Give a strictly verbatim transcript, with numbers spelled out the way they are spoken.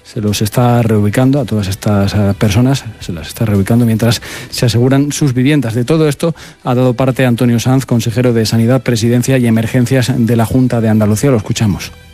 se los está reubicando a todas estas personas, se las está reubicando mientras se aseguran sus viviendas. De todo esto ha dado parte Antonio Sanz, consejero de Sanidad, Presidencia y Emergencias de la Junta de Andalucía. Lo escuchamos.